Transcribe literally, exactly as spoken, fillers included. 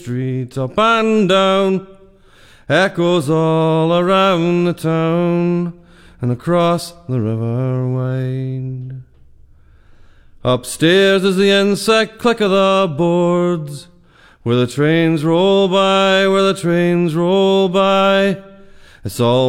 streets up and down, echoes all around the town, and across the river wide. Upstairs is the insect click of the boards, where the trains roll by, where the trains roll by. It's all